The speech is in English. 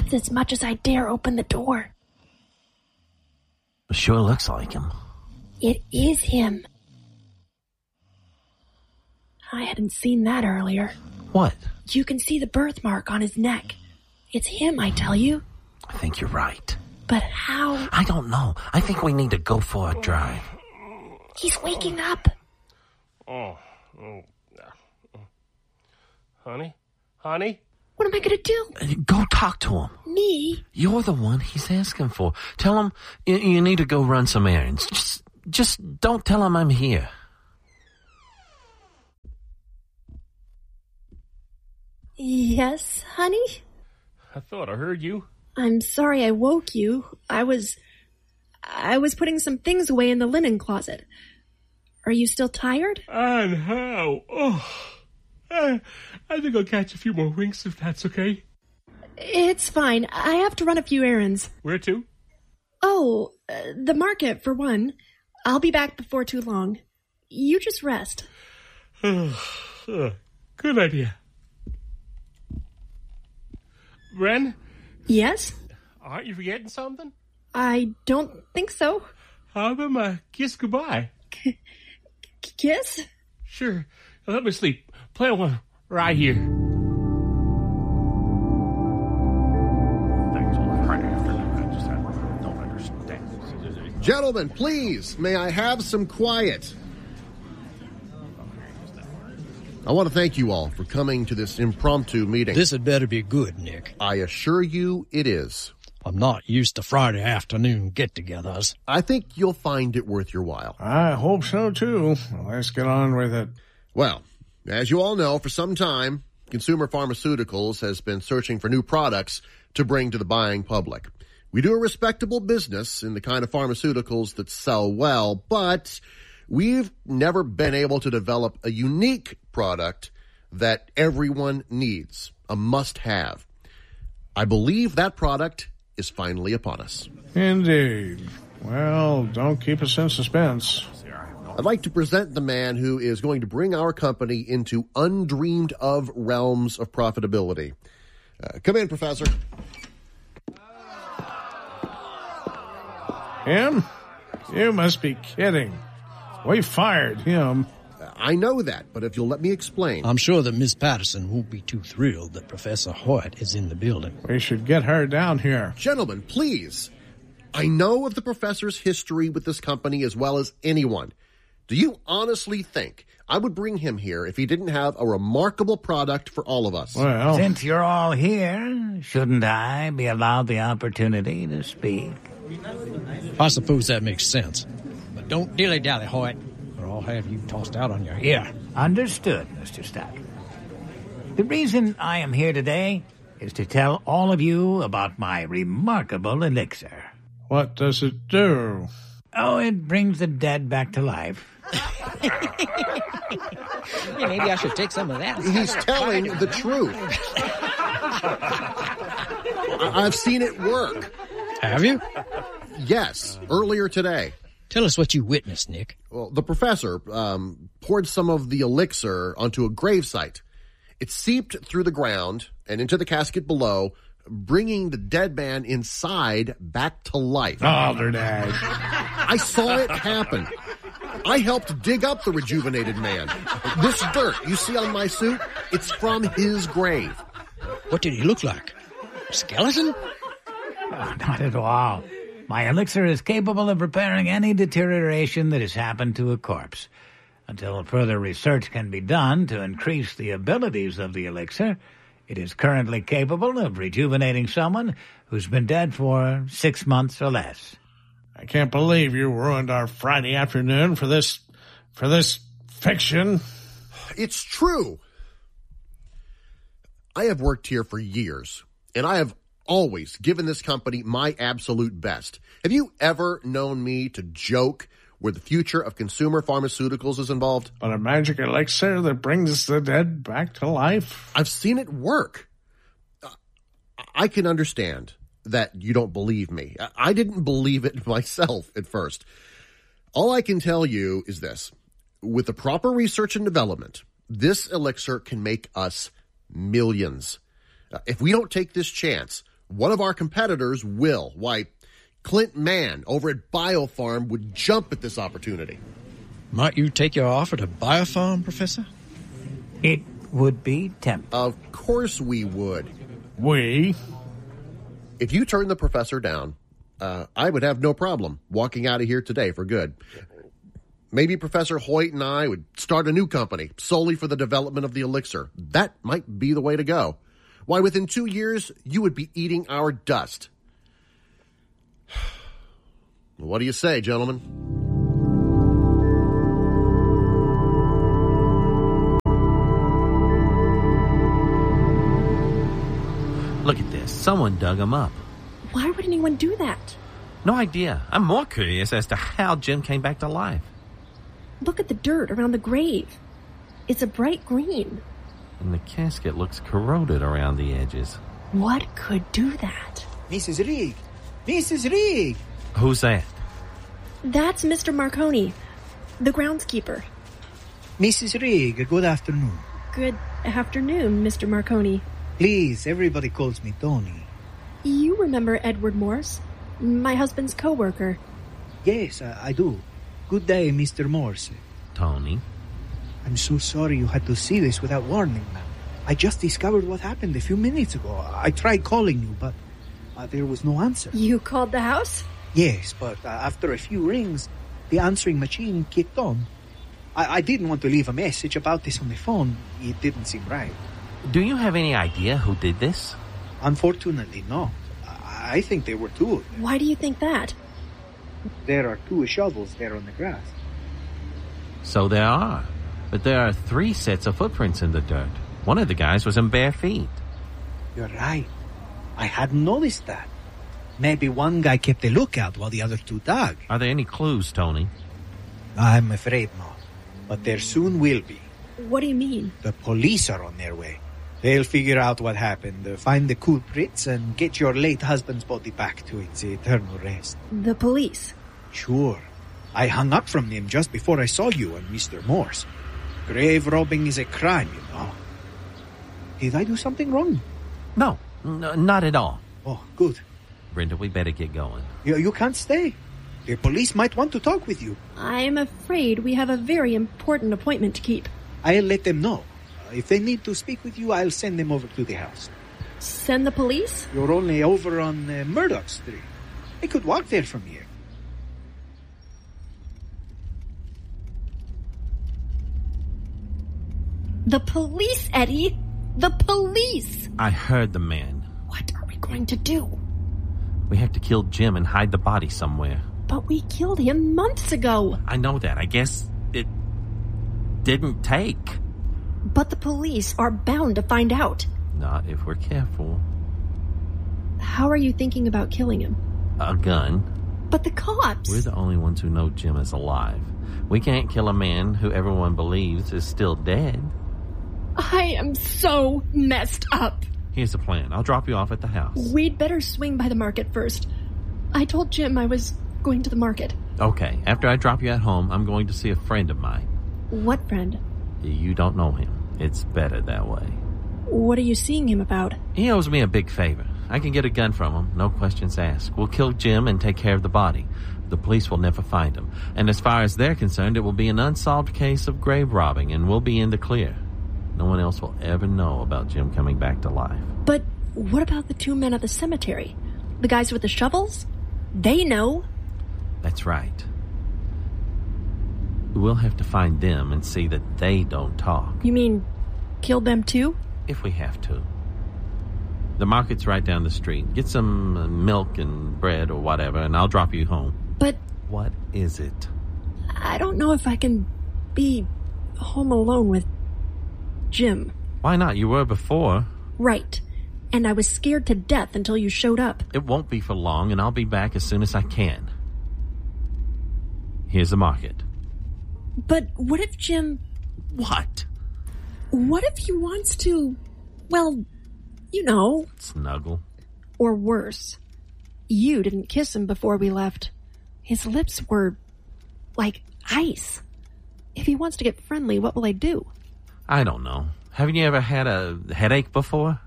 That's as much as I dare open the door. It sure looks like him. It is him. I hadn't seen that earlier. What? You can see the birthmark on his neck. It's him, I tell you. I think you're right. But how? I don't know. I think we need to go for a drive. He's waking up. Honey? What am I going to do? Go talk to him. Me? You're the one he's asking for. Tell him you need to go run some errands. Just don't tell him I'm here. Yes, honey? I thought I heard you. I'm sorry I woke you. I was putting some things away in the linen closet. Are you still tired? And how? I think I'll catch a few more winks if that's okay. It's fine. I have to run a few errands. Where to? Oh, the market, for one. I'll be back before too long. You just rest. Good idea. Ren? Yes? Aren't you forgetting something? I don't think so. How about my kiss goodbye? Kiss? Sure. Now let me sleep. Play one right here. Gentlemen, please, may I have some quiet? I want to thank you all for coming to this impromptu meeting. This had better be good, Nick. I assure you it is. I'm not used to Friday afternoon get-togethers. I think you'll find it worth your while. I hope so, too. Let's get on with it. Well, as you all know, for some time, Consumer Pharmaceuticals has been searching for new products to bring to the buying public. We do a respectable business in the kind of pharmaceuticals that sell well, but we've never been able to develop a unique product that everyone needs, a must-have. I believe that product is finally upon us. Indeed. Well, don't keep us in suspense. I'd like to present the man who is going to bring our company into undreamed of realms of profitability. Come in, Professor. Him? You must be kidding. We fired him. I know that, but if you'll let me explain. I'm sure that Miss Patterson won't be too thrilled that Professor Hoyt is in the building. We should get her down here. Gentlemen, please. I know of the professor's history with this company as well as anyone. Do you honestly think I would bring him here if he didn't have a remarkable product for all of us? Well, since you're all here, shouldn't I be allowed the opportunity to speak? I suppose that makes sense. But don't dilly-dally, Hoyt, or I'll have you tossed out on your ear. Understood, Mr. Stack. The reason I am here today is to tell all of you about my remarkable elixir. What does it do? Oh, it brings the dead back to life. Yeah, maybe I should take some of that. He's telling the truth. I've seen it work. Have you? Yes, earlier today. Tell us what you witnessed, Nick. Well, the professor poured some of the elixir onto a gravesite. It seeped through the ground and into the casket below, bringing the dead man inside back to life. Aldernag. I saw it happen. I helped dig up the rejuvenated man. This dirt you see on my suit, it's from his grave. What did he look like? A skeleton? Oh, not at all. My elixir is capable of repairing any deterioration that has happened to a corpse. Until further research can be done to increase the abilities of the elixir, it is currently capable of rejuvenating someone who's been dead for 6 months or less. I can't believe you ruined our Friday afternoon for this fiction. It's true. I have worked here for years, and I have always given this company my absolute best. Have you ever known me to joke where the future of consumer pharmaceuticals is involved? But a magic elixir that brings the dead back to life? I've seen it work. I can understand that you don't believe me. I didn't believe it myself at first. All I can tell you is this. With the proper research and development, this elixir can make us millions. If we don't take this chance, One of our competitors will. Why, Clint Mann over at BioPharm would jump at this opportunity. Might you take your offer to BioPharm, Professor? It would be tempting. Of course we would. We? If you turn the professor down, I would have no problem walking out of here today for good. Maybe Professor Hoyt and I would start a new company solely for the development of the elixir. That might be the way to go. Why, within 2 years, you would be eating our dust. What do you say, gentlemen? Look at this. Someone dug him up. Why would anyone do that? No idea. I'm more curious as to how Jim came back to life. Look at the dirt around the grave. It's a bright green. And the casket looks corroded around the edges. What could do that? Mrs. Rigg! Mrs. Rigg! Who's that? That's Mr. Marconi, the groundskeeper. Mrs. Rigg, good afternoon. Good afternoon, Mr. Marconi. Please, everybody calls me Tony. You remember Edward Morse, my husband's co-worker. Yes, I do. Good day, Mr. Morse. Tony. I'm so sorry you had to see this without warning, ma'am. I just discovered what happened a few minutes ago. I tried calling you, but there was no answer. You called the house? Yes, but after a few rings, the answering machine kicked on. I didn't want to leave a message about this on the phone. It didn't seem right. Do you have any idea who did this? Unfortunately, no. I think there were two of them. Why do you think that? There are 2 shovels there on the grass. So there are. But there are 3 sets of footprints in the dirt. One of the guys was in bare feet. You're right. I hadn't noticed that. Maybe one guy kept a lookout while the other 2 dug. Are there any clues, Tony? I'm afraid not. But there soon will be. What do you mean? The police are on their way. They'll figure out what happened, find the culprits, and get your late husband's body back to its eternal rest. The police? Sure. I hung up from them just before I saw you and Mr. Morse. Grave robbing is a crime, you know. Did I do something wrong? No, not at all. Oh, good. Brenda, we better get going. You can't stay. The police might want to talk with you. I'm afraid we have a very important appointment to keep. I'll let them know. If they need to speak with you, I'll send them over to the house. Send the police? You're only over on Murdoch Street. I could walk there from here. The police, Eddie! The police! I heard the man. What are we going to do? We have to kill Jim and hide the body somewhere. But we killed him months ago. I know that. I guess it didn't take. But the police are bound to find out. Not if we're careful. How are you thinking about killing him? A gun. But the cops! We're the only ones who know Jim is alive. We can't kill a man who everyone believes is still dead. I am so messed up. Here's the plan. I'll drop you off at the house. We'd better swing by the market first. I told Jim I was going to the market. Okay, after I drop you at home, I'm going to see a friend of mine. What friend? You don't know him. It's better that way. What are you seeing him about? He owes me a big favor. I can get a gun from him, no questions asked. We'll kill Jim and take care of the body. The police will never find him. And as far as they're concerned, it will be an unsolved case of grave robbing, and we'll be in the clear. No one else will ever know about Jim coming back to life. But what about the 2 men at the cemetery? The guys with the shovels? They know. That's right. We'll have to find them and see that they don't talk. You mean kill them too? If we have to. The market's right down the street. Get some milk and bread or whatever, and I'll drop you home. But... What is it? I don't know if I can be home alone with Jim. Why not? You were before. Right. And I was scared to death until you showed up. It won't be for long, and I'll be back as soon as I can. Here's the market. But what if Jim... What? What if he wants to... Well, you know... Snuggle. Or worse. You didn't kiss him before we left. His lips were... like ice. If he wants to get friendly, what will I do? I don't know. Haven't you ever had a headache before?